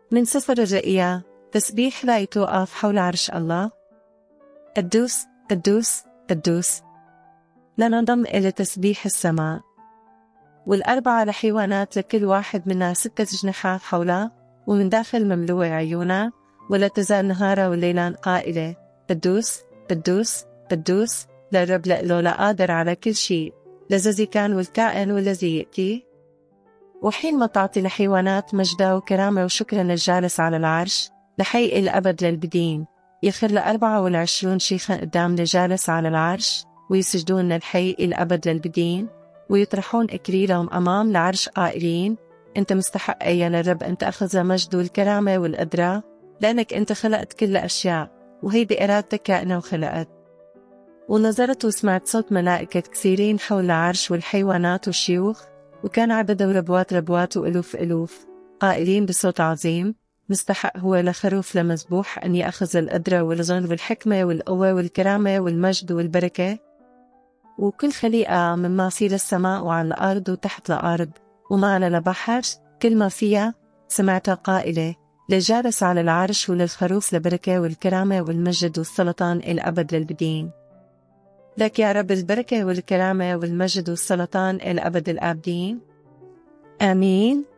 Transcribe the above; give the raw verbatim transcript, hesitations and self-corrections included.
من سفر الرؤيا. تسبيح لا يتوقف حول عرش الله. قدوس قدوس قدوس. لننضم إلى تسبيح السماء. والأربعة الحيوانات لكل واحد منا ستة أجنحة حوله، ومن داخل مملوء عيونه، ولا تزال نهارا والليلان قائلة: قدوس قدوس قدوس للرب لأله لا قادر على كل شيء، الذي كان والكائن والذي يأتي. وحين ما تعطي الحيوانات مجدا وكرامة وشكرا للجالس على العرش لحي الأبد للبدين، يخر لأربعة والعشرون شيخا قدام الجالس على العرش ويسجدون للحي الأبد للبدين، ويطرحون إكليلهم أمام العرش قائلين: أنت مستحق يا للرب أن تأخذ مجد والكرامة والقدرة، لأنك أنت خلقت كل أشياء، وهي بإرادتك كائنة وخلقت. ونظرت وسمعت صوت ملائكة كثيرين حول العرش والحيوانات والشيوخ، وكان عددهم ربوات ربوات وألوف ألوف، قائلين بصوت عظيم: مستحق هو لخروف لمذبوح أن يأخذ القدرة والغنى والحكمة والقوة والكرامة والمجد والبركة. وكل خليقة مما في السماء وعلى الأرض وتحت الأرض وما على البحر كل ما فيها سمعتها قائلة: للجالس على العرش وللخروف البركة والكرامة والمجد والسلطان الأبد للبدين. لك يا رب البركة والكرامة والمجد والسلطان الأبد الآبدين. آمين.